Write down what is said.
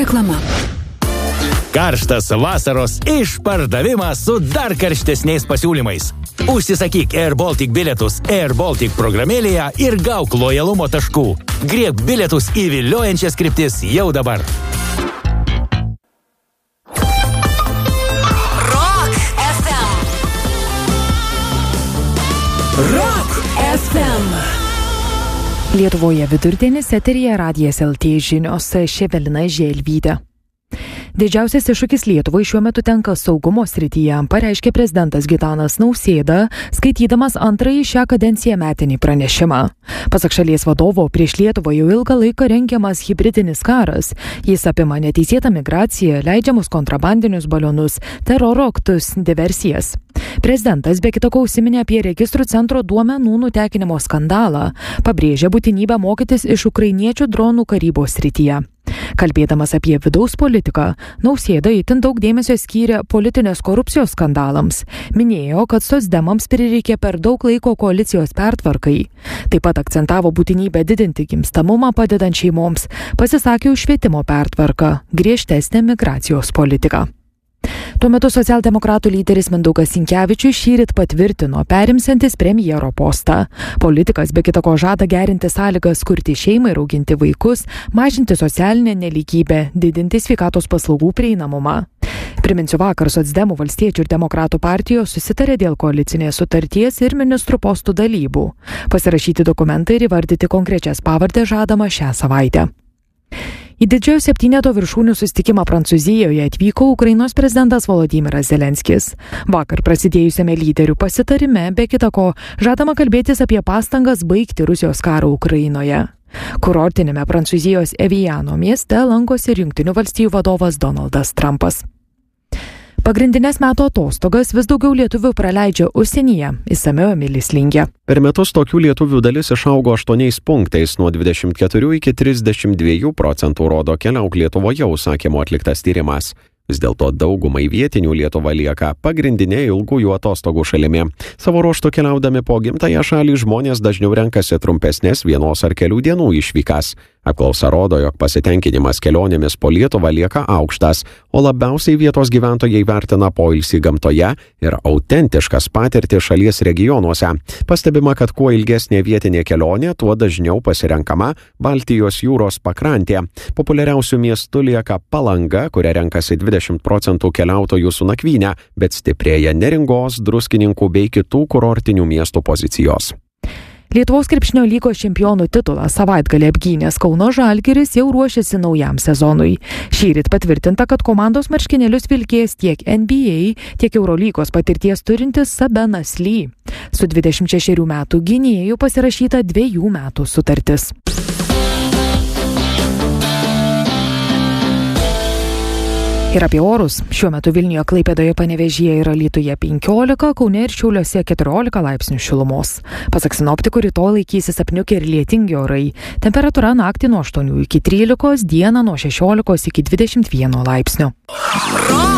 Reklama. Karštas vasaros išpardavimas su dar karštesniais pasiūlymais. Užsisakyk Air Baltic bilietus Air Baltic programėlėje ir gauk lojalumo taškų. Griebk bilietus į viliojančias kryptis jau dabar. Rock FM. Rock FM. Lietuvoje vidurdienis eteryje Radijas LT žinios, Ševelina Želvytė. Didžiausias iššūkis Lietuvai šiuo metu tenka saugumo srityje, pareiškė prezidentas Gitanas Nausėda, skaitydamas antrąjį šią kadenciją metinį pranešimą. Pasak šalies vadovo, prieš Lietuvą jau ilgą laiką rengiamas hibridinis karas. Jis apima neteisėtą migraciją, leidžiamus kontrabandinius balionus, teroro aktus, diversijas. Prezidentas be kita ko užsiminė apie registrų centro duomenų nutekinimo skandalą, pabrėžė būtinybę mokytis iš ukrainiečių dronų karybos srityje. Kalbėdamas apie vidaus politiką, Nausėda itin daug dėmesio skyrė politinės korupcijos skandalams. Minėjo, kad socdemams prireikė per daug laiko koalicijos pertvarkai. Taip pat akcentavo būtinybę didinti gimstamumą padedant šeimoms, pasisakė už švietimo pertvarką, griežtesnę migracijos politiką. Tuo metu socialdemokratų lyderis Mindaugas Sinkevičius šįryt patvirtino perimsiantis premjero postą. Politikas be kita ko žada gerinti sąlygas kurti šeimą ir auginti vaikus, mažinti socialinę nelygybę, didinti sveikatos paslaugų prieinamumą. Priminsiu, vakar socdemų, valstiečių ir demokratų partijos susitarė dėl koalicinės sutarties ir ministrų postų dalybų. Pasirašyti dokumentai ir įvardyti konkrečias pavardes žadama šią savaitę. Į didžiojo septyneto viršūnių susitikimą Prancūzijoje atvyko Ukrainos prezidentas Volodymyras Zelenskis. Vakar prasidėjusiame lyderių pasitarime, be kita ko, žadama kalbėtis apie pastangas baigti Rusijos karą Ukrainoje. Kurortinėme Prancūzijos Eviano mieste lankosi ir Jungtinių valstijų vadovas Donaldas Trumpas. Pagrindinės metų atostogas vis daugiau lietuvių praleidžia užsienyje, išsamiau Emilis Lingė. Per metus tokių lietuvių dalis išaugo 8 punktais nuo 24 iki 32%, rodo Keliauk Lietuvoje užsakymo atliktas tyrimas. Vis dėlto daugumai vietinių Lietuva lieka pagrindinė ilgųjų atostogų šalimi. Savo ruožtu keliaudami po gimtąją šalį žmonės dažniau renkasi trumpesnės vienos ar kelių dienų išvykas. Apklausa rodo, jog pasitenkinimas kelionėmis po Lietuvą lieka aukštas, o labiausiai vietos gyventojai vertina poilsį gamtoje ir autentiškas patirtis šalies regionuose. Pastebima, kad kuo ilgesnė vietinė kelionė, tuo dažniau pasirenkama Baltijos jūros pakrantė. Populiariausių miestų lieka Palanga, kuria renkasi 20% keliautojų su nakvyne, bet stiprėja Neringos, Druskininkų bei kitų kurortinių miestų pozicijos. Lietuvos krepšinio lygos čempionų titulą savaitgalį apgynęs Kauno Žalgiris jau ruošiasi naujam sezonui. Šįryt patvirtinta, kad komandos marškinėlius vilkės tiek NBA, tiek Eurolygos patirties turintis Sabenas Lee. Su 26 metų gynėju pasirašyta 2 metų sutartis. Ir apie orus. Šiuo metu Vilniuje, Klaipėdoje, Panevėžyje ir Alytuje 15, Kaune ir Šiauliuose 14 laipsnių šilumos. Pasak sinoptikų, rytoj laikysis apniukę ir lietingi orai. Temperatūra naktį nuo 8 iki 13, dieną nuo 16 iki 21 laipsnių.